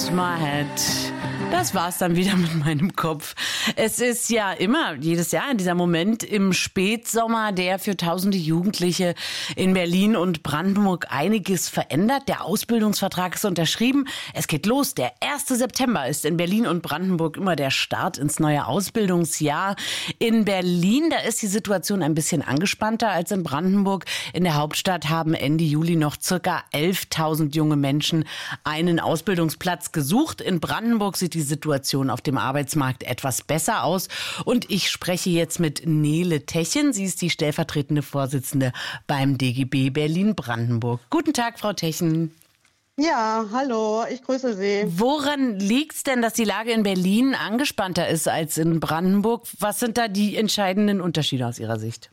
Lose My Head. Das war's dann wieder mit meinem Kopf. Es ist ja immer, jedes Jahr dieser Moment im Spätsommer, der für tausende Jugendliche in Berlin und Brandenburg einiges verändert. Der Ausbildungsvertrag ist unterschrieben. Es geht los. Der 1. September ist in Berlin und Brandenburg immer der Start ins neue Ausbildungsjahr. In Berlin, da ist die Situation ein bisschen angespannter als in Brandenburg. In der Hauptstadt haben Ende Juli noch circa 11.000 junge Menschen einen Ausbildungsplatz gesucht. In Brandenburg sieht die Situation auf dem Arbeitsmarkt etwas besser aus. Und ich spreche jetzt mit Nele Techen. Sie ist die stellvertretende Vorsitzende beim DGB Berlin-Brandenburg. Guten Tag, Frau Techen. Ja, hallo, ich grüße Sie. Woran liegt's denn, dass die Lage in Berlin angespannter ist als in Brandenburg? Was sind da die entscheidenden Unterschiede aus Ihrer Sicht?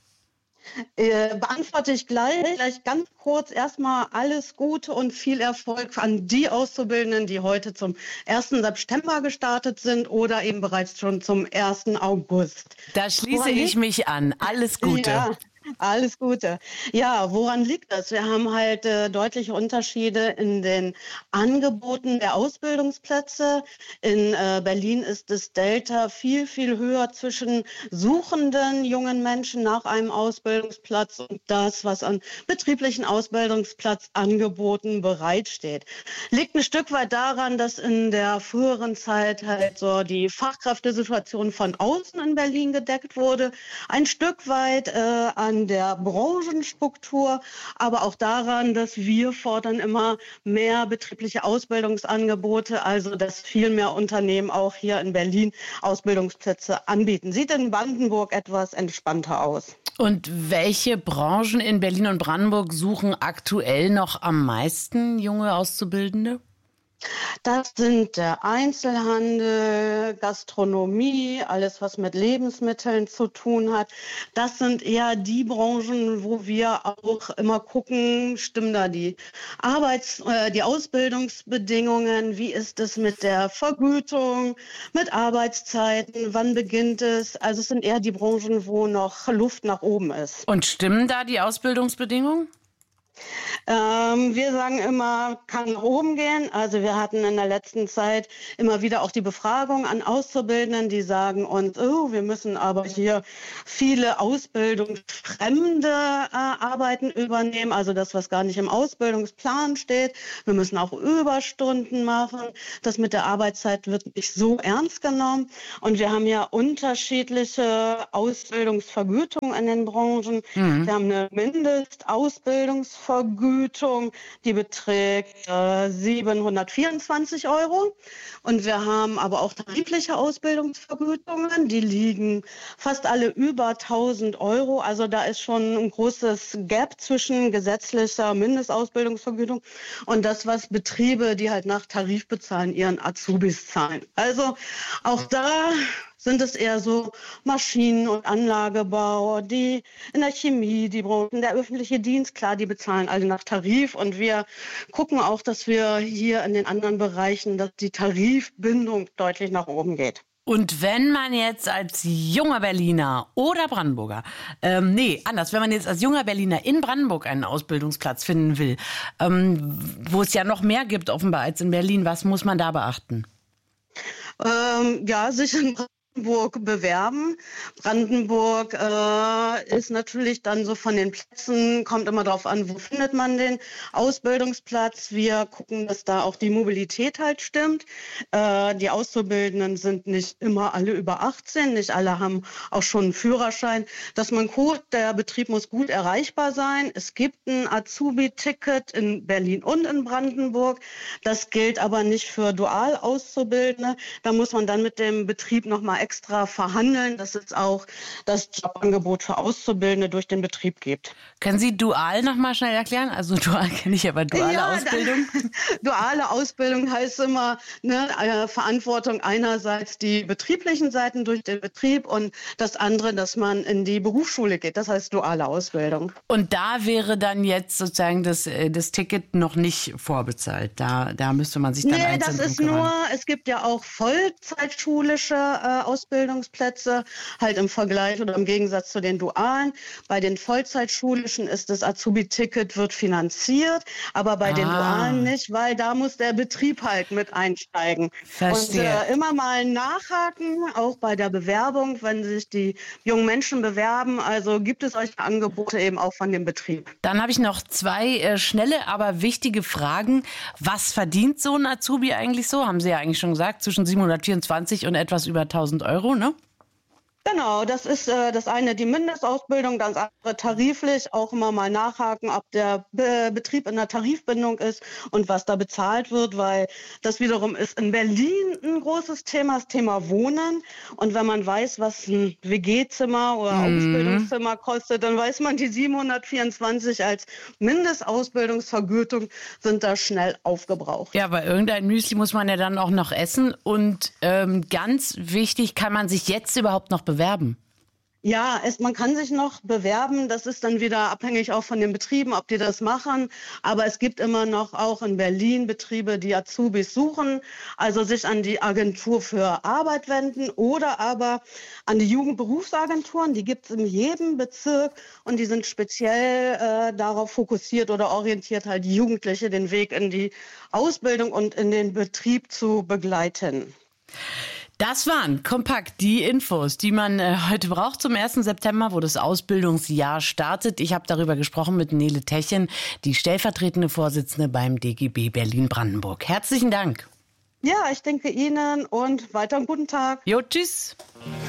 Beantworte ich gleich ganz kurz. Erstmal alles Gute und viel Erfolg an die Auszubildenden, die heute zum 1. September gestartet sind oder eben bereits schon zum 1. August. Da schließe ich mich an. Alles Gute. Ja. Alles Gute. Ja, woran liegt das? Wir haben halt deutliche Unterschiede in den Angeboten der Ausbildungsplätze. In Berlin ist das Delta viel, viel höher zwischen suchenden jungen Menschen nach einem Ausbildungsplatz und das, was an betrieblichen Ausbildungsplatzangeboten bereitsteht. Liegt ein Stück weit daran, dass in der früheren Zeit halt so die Fachkräftesituation von außen in Berlin gedeckt wurde. Ein Stück weit an der Branchenstruktur, aber auch daran, dass wir fordern immer mehr betriebliche Ausbildungsangebote, also dass viel mehr Unternehmen auch hier in Berlin Ausbildungsplätze anbieten. Sieht in Brandenburg etwas entspannter aus. Und welche Branchen in Berlin und Brandenburg suchen aktuell noch am meisten junge Auszubildende? Das sind der Einzelhandel, Gastronomie, alles was mit Lebensmitteln zu tun hat. Das sind eher die Branchen, wo wir auch immer gucken, stimmen da die die Ausbildungsbedingungen, wie ist es mit der Vergütung, mit Arbeitszeiten, wann beginnt es? Also es sind eher die Branchen, wo noch Luft nach oben ist. Und stimmen da die Ausbildungsbedingungen? Wir sagen immer, kann nach oben gehen. Also wir hatten in der letzten Zeit immer wieder auch die Befragung an Auszubildenden, die sagen uns, oh, wir müssen aber hier viele ausbildungsfremde Arbeiten übernehmen, also das, was gar nicht im Ausbildungsplan steht. Wir müssen auch Überstunden machen. Das mit der Arbeitszeit wird nicht so ernst genommen. Und wir haben ja unterschiedliche Ausbildungsvergütungen in den Branchen. Wir haben eine Mindestausbildungsvergütung, die beträgt 724 €. Und wir haben aber auch tarifliche Ausbildungsvergütungen, die liegen fast alle über 1.000 €. Also da ist schon ein großes Gap zwischen gesetzlicher Mindestausbildungsvergütung und das, was Betriebe, die halt nach Tarif bezahlen, ihren Azubis zahlen. Also auch da sind es eher so Maschinen- und Anlagebau, die in der Chemie, die Branchen, der öffentliche Dienst, klar, die bezahlen alle nach Tarif. Und wir gucken auch, dass wir hier in den anderen Bereichen, dass die Tarifbindung deutlich nach oben geht. Und wenn man jetzt als junger Berliner oder Brandenburger, wenn man jetzt als junger Berliner in Brandenburg einen Ausbildungsplatz finden will, wo es ja noch mehr gibt offenbar als in Berlin, was muss man da beachten? Sich in Brandenburg bewerben. Brandenburg ist natürlich dann so von den Plätzen, kommt immer darauf an, wo findet man den Ausbildungsplatz. Wir gucken, dass da auch die Mobilität halt stimmt. Die Auszubildenden sind nicht immer alle über 18, nicht alle haben auch schon einen Führerschein. Dass man guckt, der Betrieb muss gut erreichbar sein. Es gibt ein Azubi-Ticket in Berlin und in Brandenburg. Das gilt aber nicht für Dual-Auszubildende. Da muss man dann mit dem Betrieb nochmal extra verhandeln, dass es auch das Jobangebot für Auszubildende durch den Betrieb gibt. Können Sie dual noch mal schnell erklären? Also dual kenne ich, aber duale Ausbildung? Duale Ausbildung heißt immer Verantwortung einerseits die betrieblichen Seiten durch den Betrieb und das andere, dass man in die Berufsschule geht. Das heißt duale Ausbildung. Und da wäre dann jetzt sozusagen das Ticket noch nicht vorbezahlt. Da müsste man sich dann einzeln das ist nur, es gibt ja auch vollzeitschulische Ausbildungsplätze, halt im Vergleich oder im Gegensatz zu den Dualen. Bei den Vollzeitschulischen ist das Azubi-Ticket wird finanziert, aber bei den Dualen nicht, weil da muss der Betrieb halt mit einsteigen. Verstehe. Und immer mal nachhaken, auch bei der Bewerbung, wenn sich die jungen Menschen bewerben. Also gibt es solche Angebote eben auch von dem Betrieb. Dann habe ich noch zwei schnelle, aber wichtige Fragen. Was verdient so ein Azubi eigentlich so? Haben Sie ja eigentlich schon gesagt, zwischen 724 und etwas über 1.000 Euro, ne? Genau, das ist das eine die Mindestausbildung, das andere tariflich. Auch immer mal nachhaken, ob der Betrieb in der Tarifbindung ist und was da bezahlt wird, weil das wiederum ist in Berlin ein großes Thema, das Thema Wohnen. Und wenn man weiß, was ein WG-Zimmer oder Ausbildungszimmer kostet, dann weiß man, die 724 als Mindestausbildungsvergütung sind da schnell aufgebraucht. Ja, aber irgendein Müsli muss man ja dann auch noch essen. Und ganz wichtig, kann man sich jetzt überhaupt noch bewerben? Ja, man kann sich noch bewerben. Das ist dann wieder abhängig auch von den Betrieben, ob die das machen. Aber es gibt immer noch auch in Berlin Betriebe, die Azubis suchen. Also sich an die Agentur für Arbeit wenden oder aber an die Jugendberufsagenturen. Die gibt es in jedem Bezirk und die sind speziell darauf fokussiert oder orientiert, halt Jugendliche den Weg in die Ausbildung und in den Betrieb zu begleiten. Das waren kompakt die Infos, die man heute braucht zum 1. September, wo das Ausbildungsjahr startet. Ich habe darüber gesprochen mit Nele Techen, die stellvertretende Vorsitzende beim DGB Berlin-Brandenburg. Herzlichen Dank. Ja, ich danke Ihnen und weiter einen guten Tag. Jo, tschüss.